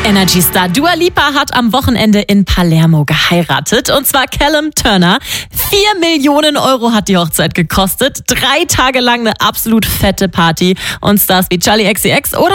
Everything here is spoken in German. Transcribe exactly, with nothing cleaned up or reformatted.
Energy Star Dua Lipa hat am Wochenende in Palermo geheiratet. Und zwar Callum Turner. Vier Millionen Euro hat die Hochzeit gekostet. Drei Tage lang eine absolut fette Party. Und Stars wie Charli X C X oder